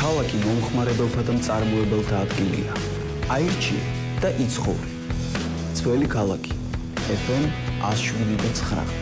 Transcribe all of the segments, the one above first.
ქალაქი მომხმარებელთა და მწარმოებელთა ადგილია. აირჩიე და იცხოვე. ძველი ქალაქი. FM 107.9.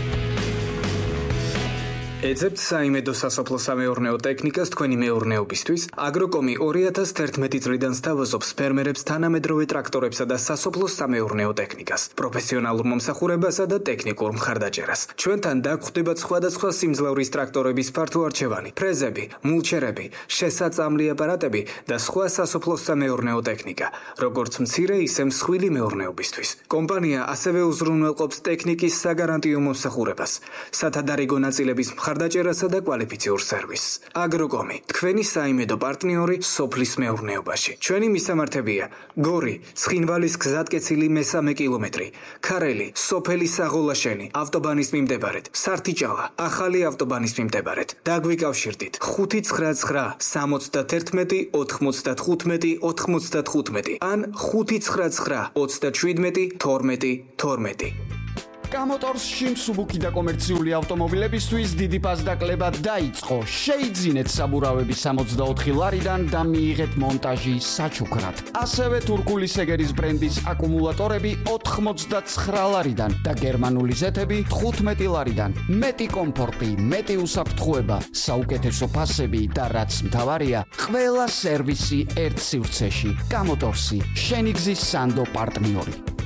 ეძებთ საიმედო სასოფლო-სამეურნეო ტექნიკას თქვენი მეურნეობისთვის. აგროკომი 2011 წლიდან სთავაზობს ფერმერებს თანამედროვე ტრაქტორებსა და სასოფლო-სამეურნეო ტექნიკას, პროფესიონალურ მომსახურებასა და ტექნიკურ მხარდაჭერას. ჩვენთან დაგხვდებათ სხვადასხვა სიმძლავრის ტრაქტორების ფართო არჩევანი, ფრეზები, მულჩერები, შესაწამლი აპარატები და სხვა სასოფლო-სამეურნეო ტექნიკა, როგორც მცირე, ისე მსხვილი მეურნეობისთვის. კომპანია ასევე უზრუნველყოფს ტექნიკის საგარანტიო მომსახურებას, სათადარიგო ნაწილების მხარდაჭერასა და კვალიფიციურ სერვისს. აგროკომი, თქვენი საიმედო პარტნიორი სოფლის მეურნეობაში. ჩვენი მისამართებია: გორი, ცხინვალის გზატკეცილი მე-3 კილომეტრი, ქარელი, სოფელი საღოლაშენი, ავტობანის მიმდებარედ, სართიჭალა, ახალი ავტობანის მიმდებარედ. დაგვიკავშირდით 599 71 95 95 ან 599 37 12 12. გამოტორსში მსუბუქი და კომერციული ავტომობილებისთვის დიდი პასდაკლება დაიწყო. შეიძინეთ საბურავები 64 ლარიდან და მიიღეთ მონტაჟი საჩუქრად. ასევე თურქული სეგერის ბრენდის აკუმულატორები 89 ლარიდან და გერმანული ზეთები 15 ლარიდან. მეტი კომფორტი, მეტი უსაფრთხოება, საუკეთესო ფასები და რაც მთავარია, ყველა სერვისი ერთ სივრცეში. გამოტორსი, შენი გზის სანდო პარტნიორი.